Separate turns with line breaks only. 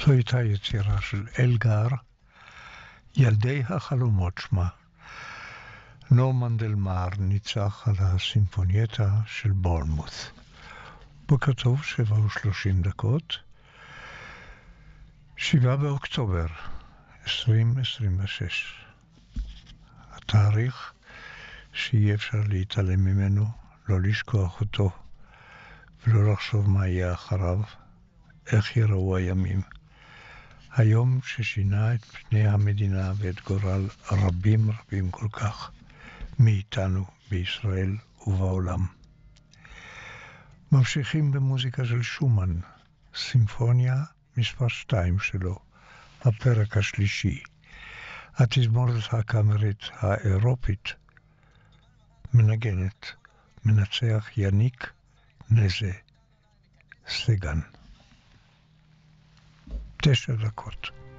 זו הייתה יצירה של אלגר, ילדי החלומות שמה. נורמן דלמר ניצח על הסימפונייטה של בורנמות'. בוקר טוב, 7:30. 7 באוקטובר 2026. התאריך שאי אפשר להתעלם ממנו, לא לשכוח אותו ולא לחשוב מה יהיה אחריו, איך יראו הימים. היום ששינה את פני המדינה ואת גורל רבים כל כך מאיתנו בישראל ובעולם. ממשיכים במוזיקה של שומן, סימפוניה מספר 2 שלו, הפרק השלישי. התזמורת הקאמרית האירופית מנצח יניק נזה סגן. 9 דקות.